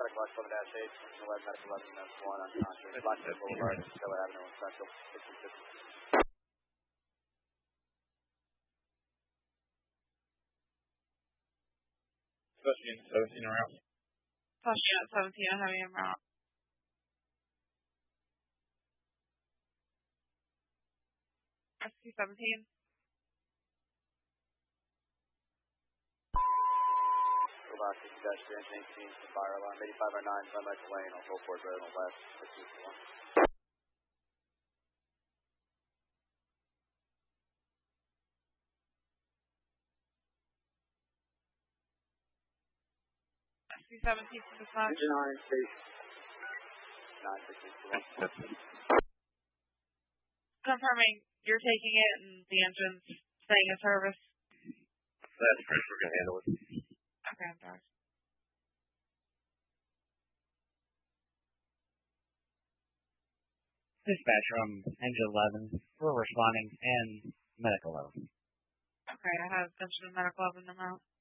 Medical Box 11-8, Medical 11, that's 1 on Constance, Blackfoot Boulevard, Stella Avenue, in Central, 1550. Supposed to be in 17 around. Supposed to be at 17, I'm having him out. SC-17. Velocity pedestrian, maintain fire alarm, 8509, Sunlight Lane, on Gulfport Road, on west, 661. SC-17 to dispatch. Engine on station. 91621. Confirming you're taking it and the engine's staying in service. That's correct, we're going to handle it. Okay, I'm sorry. Dispatch from Engine 11, we're responding, and Medical 11. Okay, I have Engine and Medical 11 in them out.